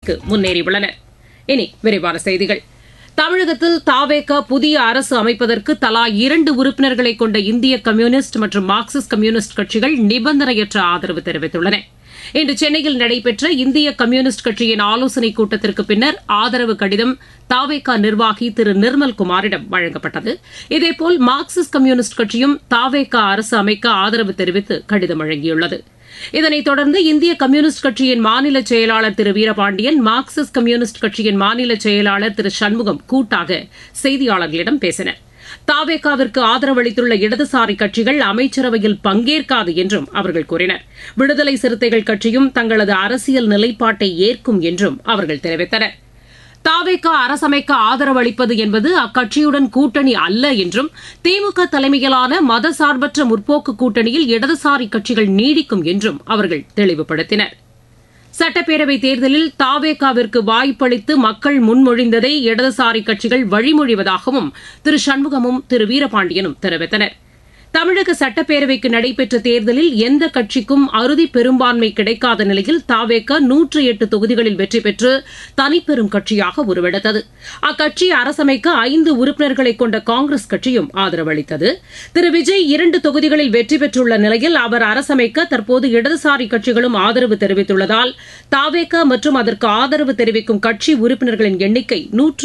நிலைக்கு முன்னேறியுள்ளனர். இனி விரிவான செய்திகள். தமிழகத்தில் தாவேக புதிய அரசு அமைப்பதற்கு தலா 2 உறுப்பினர்களை கொண்ட இந்திய கம்யூனிஸ்ட் மற்றும் மார்க்சிஸ்ட் கம்யூனிஸ்ட் கட்சிகள் நிபந்தனையற்ற ஆதரவு தெரிவித்துள்ளன. இன்று சென்னையில் நடைபெற்ற இந்திய கம்யூனிஸ்ட் கட்சியின் ஆலோசனைக் கூட்டத்திற்கு பின்னர் ஆதரவு கடிதம் தாவேகா நிர்வாகி திரு நிர்மல்குமாரிடம் வழங்கப்பட்டது. இதேபோல் மார்க்சிஸ்ட் கம்யூனிஸ்ட் கட்சியும் தாவேகா அரசு அமைக்க ஆதரவு தெரிவித்து கடிதம் வழங்கியுள்ளது. இதனைத் தொடர்ந்து இந்திய கம்யூனிஸ்ட் கட்சியின் மாநில செயலாளர் திரு வீரபாண்டியன், மார்க்சிஸ்ட் கம்யூனிஸ்ட் கட்சியின் மாநில செயலாளர் திரு சண்முகம் கூட்டாக செய்தியாளர்களிடம் பேசினர். தாவேகாவிற்கு ஆதரவு அளித்துள்ள இடதுசாரி கட்சிகள் அமைச்சரவையில் பங்கேற்காது என்றும் அவர்கள் கூறினர். விடுதலை சிறுத்தைகள் கட்சியும் தங்களது அரசியல் நிலைப்பாட்டை ஏற்கும் என்றும் அவர்கள் தெரிவித்தனர். தாவேகா அரசமைக்க ஆதரவு அளிப்பது என்பது அக்கட்சியுடன் கூட்டணி அல்ல என்றும், திமுக தலைமையிலான மதசார்பற்ற முற்போக்கு கூட்டணியில் இடதுசாரி கட்சிகள் நீடிக்கும் என்றும் அவர்கள் தெளிவுபடுத்தினர். சட்டப்பேரவைத் தேர்தலில் தாவேகாவிற்கு வாய்ப்பளித்து மக்கள் முன்மொழிந்ததை இடதுசாரி கட்சிகள் வழிமொழிவதாகவும் திரு சண்முகமும் திரு வீரபாண்டியனும் தெரிவித்தனர். தமிழக சட்டப்பேரவைக்கு நடைபெற்ற தேர்தலில் எந்த கட்சிக்கும் அறுதி பெரும்பான்மை கிடைக்காத நிலையில் தாவேகா 108 தொகுதிகளில் வெற்றி பெற்று தனிப்பெரும் கட்சியாக உருவெடுத்தது. அக்கட்சி அரசமைக்க 5 உறுப்பினர்களை கொண்ட காங்கிரஸ் கட்சியும் ஆதரவு அளித்தது. திரு விஜய் 2 தொகுதிகளில் வெற்றி பெற்றுள்ள நிலையில் அவர் அரசமைக்க தற்போது இடதுசாரி கட்சிகளும் ஆதரவு தெரிவித்துள்ளதால் தாவேகா மற்றும் அதற்கு ஆதரவு தெரிவிக்கும் கட்சி உறுப்பினர்களின் எண்ணிக்கை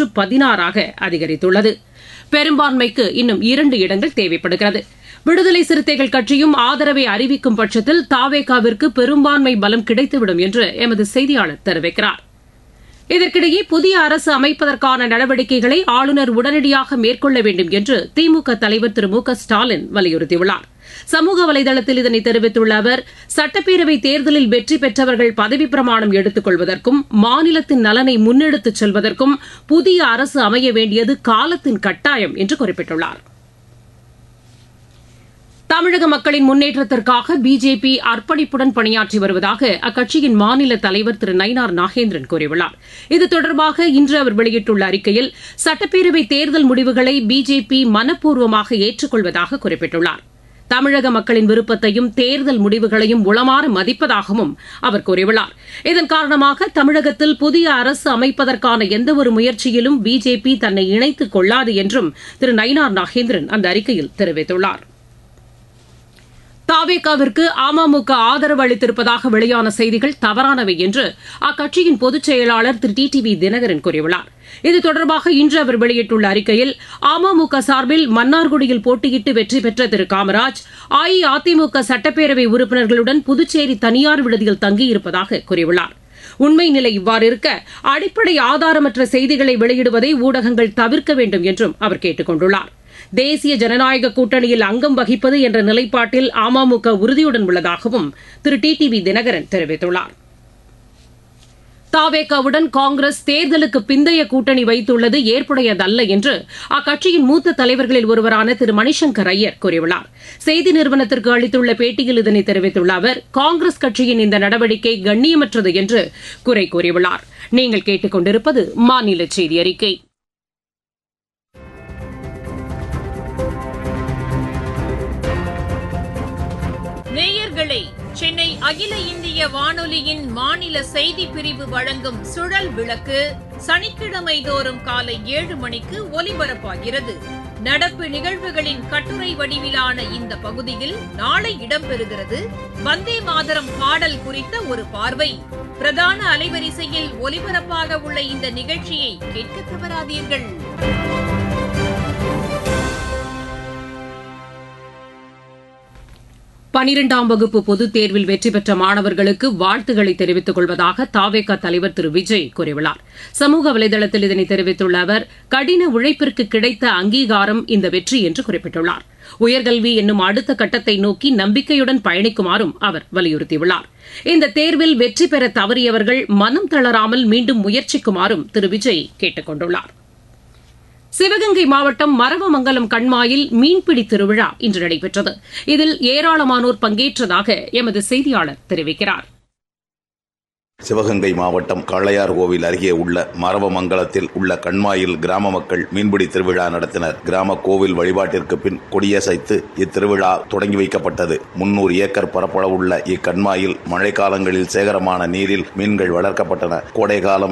116ஆக அதிகரித்துள்ளது. பெரும்பான்மைக்கு இன்னும் 2 இடங்கள் தேவைப்படுகிறது. விடுதலை சிறுத்தைகள் கட்சியும் ஆதரவை அறிவிக்கும் பட்சத்தில் தாவேகாவிற்கு பெரும்பான்மை பலம் கிடைத்துவிடும் என்று எமது செய்தியாளர் தெரிவிக்கிறார். இதற்கிடையே புதிய அரசு அமைப்பதற்கான நடவடிக்கைகளை ஆளுநர் உடனடியாக மேற்கொள்ள வேண்டும் என்று திமுக தலைவர் திரு மு.க.ஸ்டாலின் வலியுறுத்தியுள்ளார். சமூக வலைதளத்தில் இதனை தெரிவித்துள்ள அவர், சட்டப்பேரவை தேர்தலில் வெற்றி பெற்றவர்கள் பதவிப் பிரமாணம் எடுத்துக் கொள்வதற்கும் மாநிலத்தின் நலனை முன்னெடுத்துச் செல்வதற்கும் புதிய அரசு அமைய வேண்டியது காலத்தின் கட்டாயம் என்று குறிப்பிட்டுள்ளார். தமிழக மக்களின் முன்னேற்றத்திற்காக பிஜேபி அர்ப்பணிப்புடன் பணியாற்றி வருவதாக அக்கட்சியின் மாநில தலைவர் திரு நயினார் நாகேந்திரன் கூறியுள்ளார். இது தொடர்பாக இன்று அவர் வெளியிட்டுள்ள அறிக்கையில், சட்டப்பேரவை தேர்தல் முடிவுகளை பிஜேபி மனப்பூர்வமாக ஏற்றுக்கொள்வதாக குறிப்பிட்டுள்ளார். தமிழக மக்களின் விருப்பத்தையும் தேர்தல் முடிவுகளையும் உளமாற மதிப்பதாகவும் அவர் கூறியுள்ளார். இதன் காரணமாக தமிழகத்தில் புதிய அரசு அமைப்பதற்கான எந்தவொரு முயற்சியிலும் பிஜேபி தன்னை இணைத்துக் கொள்ளாது என்றும் திரு நயினார் நாகேந்திரன் அந்த அறிக்கையில் தெரிவித்துள்ளார். தாவேகாவிற்கு அமமுக ஆதரவு அளித்திருப்பதாக வெளியான செய்திகள் தவறானவை என்று அக்கட்சியின் பொதுச் செயலாளர் திரு டிடிவி தினகரன் கூறியுள்ளார். இது தொடர்பாக இன்று அவர் வெளியிட்டுள்ள அறிக்கையில், அமமுக சார்பில் மன்னார்குடியில் போட்டியிட்டு வெற்றி பெற்ற திரு காமராஜ் அஇஅதிமுக சட்டப்பேரவை உறுப்பினர்களுடன் புதுச்சேரி தனியார் விடுதியில் தங்கியிருப்பதாக கூறியுள்ளார். உண்மை நிலை இவ்வாறு இருக்க, அடிப்படை ஆதாரமற்ற செய்திகளை வெளியிடுவதை ஊடகங்கள் தவிர்க்க வேண்டும் என்றும் அவர் கேட்டுக் கொண்டுள்ளார். தேசிய ஜனநாயக கூட்டணியில் அங்கம் வகிப்பது என்ற நிலைப்பாட்டில் அமமுக உறுதியுடன் உள்ளதாகவும் திரு டிடிவி தினகரன் தெரிவித்துள்ளார். தாவேகாவுடன் காங்கிரஸ் தேர்தலுக்கு பிந்தைய கூட்டணி வைத்துள்ளது ஏற்புடையதல்ல என்று அக்கட்சியின் மூத்த தலைவர்களில் ஒருவரான திரு மணிசங்கர் ஐயர் கூறியுள்ளார். செய்தி நிறுவனத்திற்கு அளித்துள்ள பேட்டியில் இதனை தெரிவித்துள்ள அவர், காங்கிரஸ் கட்சியின் இந்த நடவடிக்கை கண்ணியமற்றது என்று குறை கூறியுள்ளார். நீங்கள் கேட்டுக் கொண்டிருப்பது மாநில செய்தி அறிக்கை. நேயர்களே, சென்னை அகில இந்திய வானொலியின் மாநில செய்தி பிரிவு வழங்கும் சுழல் விளக்கு சனிக்கிழமை தோறும் காலை 7 மணிக்கு ஒலிபரப்பாகிறது. நடப்பு நிகழ்வுகளின் கட்டுரை வடிவிலான இந்த பகுதியில் நாளை இடம்பெறுகிறது வந்தே மாதரம் பாடல் குறித்த ஒரு பார்வை. பிரதான அலைவரிசையில் ஒலிபரப்பாக உள்ள இந்த நிகழ்ச்சியை கேட்க தவறாதீர்கள். 12ஆம் வகுப்பு பொதுத் தேர்வில் வெற்றி பெற்ற மாணவர்களுக்கு வாழ்த்துக்களை தெரிவித்துக் கொள்வதாக தாவேகா தலைவர் திரு விஜய் கூறியுள்ளார். சமூக வலைதளத்தில் இதனை தெரிவித்துள்ள அவர், கடின உழைப்பிற்கு கிடைத்த அங்கீகாரம் இந்த வெற்றி என்று குறிப்பிட்டுள்ளார். உயர்கல்வி என்னும் அடுத்த கட்டத்தை நோக்கி நம்பிக்கையுடன் பயணிக்குமாறும் அவர் வலியுறுத்தியுள்ளார். இந்த தேர்வில் வெற்றி பெற தவறியவர்கள் மனம் தளராமல் மீண்டும் முயற்சிக்குமாறும் திரு விஜய் கேட்டுக் கொண்டுள்ளார். சிவகங்கை மாவட்டம் மரவமங்கலம் கண்மாயில் மீன்பிடி திருவிழா இன்று நடைபெற்றது. இதில் ஏராளமானோர் பங்கேற்றதாக எமது செய்தியாளர் தெரிவிக்கிறார். சிவகங்கை மாவட்டம் காளையார்கோவில் அருகே உள்ள மரவமங்கலத்தில் உள்ள கண்மாயில் கிராம மக்கள் மீன்பிடி திருவிழா நடத்தினர். கிராம கோவில் வழிபாட்டிற்கு பின் கொடியசைத்து இத்திருவிழா தொடங்கி வைக்கப்பட்டது. 300 ஏக்கர் பரப்பளவுள்ள இக்கண்மாயில் மழைக்காலங்களில் சேகரமான நீரில் மீன்கள் வளர்க்கப்பட்டன. கோடைகாலம்